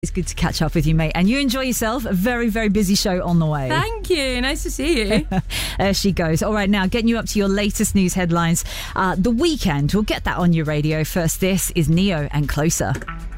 It's good to catch up with you, mate. And you enjoy yourself. A very, very busy show on the way. Thank you. Nice to see you. There she goes. All right, now getting you up to your latest news headlines. The Weekend. We'll get that on your radio. First, this is Neo and Closer.